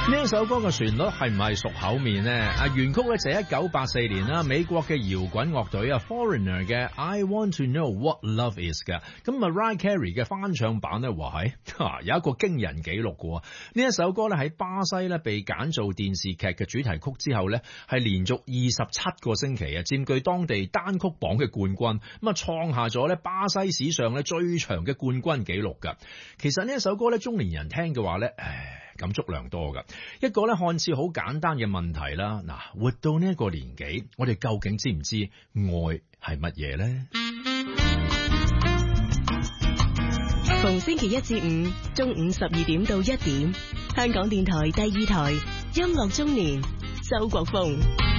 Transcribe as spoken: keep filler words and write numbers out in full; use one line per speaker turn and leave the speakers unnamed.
呢一首歌嘅旋律係唔係熟口面呢？啊，原曲咧就係一九八四年啦，美國嘅搖滾樂隊啊 Foreigner 嘅 I Want to Know What Love Is 㗎。咁 Mariah Carey 嘅翻唱版咧話係有一個驚人紀錄嘅。呢一首歌咧喺巴西咧被揀做電視劇嘅主題曲之後咧，係連續二十七個星期啊，佔據當地單曲榜嘅冠軍，咁啊創下咗咧巴西史上咧最長嘅冠軍紀錄㗎。其實呢一首歌咧，中年人聽嘅話咧，唉。感觸良多噶，一個咧看似好簡單嘅問題啦。嗱，活到呢一個年紀，我哋究竟知唔知愛係乜嘢呢？
逢星期一至五中午十二點到一點，香港電台第二台音樂中年，周國峰。